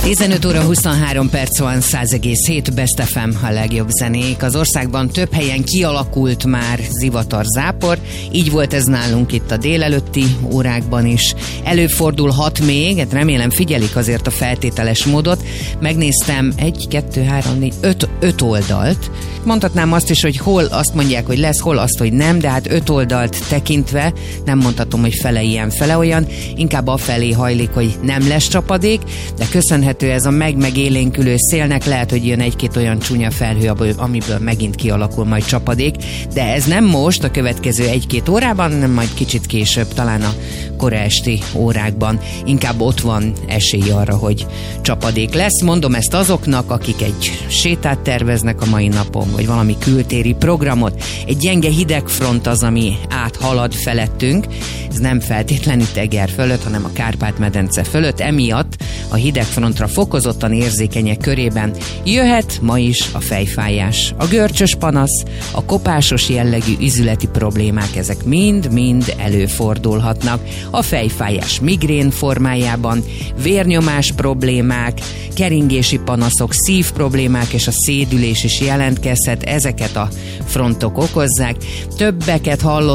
15 óra 23 perc van, 100,7 Best FM a legjobb zenék. Az országban több helyen kialakult már zivatarzápor, így volt ez nálunk itt a délelőtti órákban is. Előfordulhat még, hát remélem figyelik azért a feltételes módot. Megnéztem 5 oldalt. Mondhatnám azt is, hogy hol azt mondják, hogy lesz, hol azt, hogy nem, de hát 5 oldalt tekintve nem mondhatom, hogy fele ilyen, fele olyan. Inkább afelé hajlik, hogy nem lesz csapadék, de köszönhető ez a megélénkülő szélnek, lehet, hogy jön egy-két olyan csúnya felhő, amiből megint kialakul majd csapadék, de ez nem most, a következő 1-2 órában, hanem majd kicsit később, talán a kora esti órákban. Inkább ott van esély arra, hogy csapadék lesz. Mondom ezt azoknak, akik egy sétát terveznek a mai napon, vagy valami kültéri programot. Egy gyenge hidegfront az, ami áthalad felettünk. Ez nem feltétlenül Eger fölött, hanem a Kárpát-medence fölött. Emiatt a hidegfrontra fokozottan érzékenyek körében jöhet ma is a fejfájás. A görcsös panasz, a kopásos jellegű üzületi problémák, ezek mind-mind előfordulhatnak. A fejfájás migrén formájában, vérnyomás problémák, keringési panaszok, szívproblémák és a szédülés is jelentkezhet, ezeket a frontok okozzák. Többeket hallottam